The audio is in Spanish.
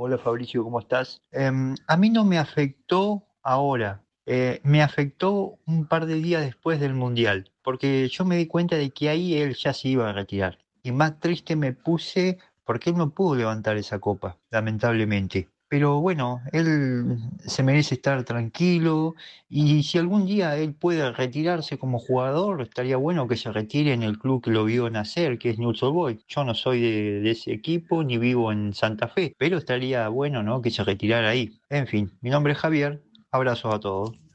Hola Fabricio, ¿cómo estás? A mí no me afectó ahora, me afectó un par de días después del Mundial, porque yo me di cuenta de que ahí él ya se iba a retirar. Y más triste me puse porque él no pudo levantar esa copa, lamentablemente. Pero bueno, él se merece estar tranquilo y si algún día él puede retirarse como jugador, estaría bueno que se retire en el club que lo vio nacer, que es Newell's Old Boys. Yo no soy de ese equipo ni vivo en Santa Fe, pero estaría bueno, ¿no? Que se retirara ahí. En fin, mi nombre es Javier. Abrazos a todos.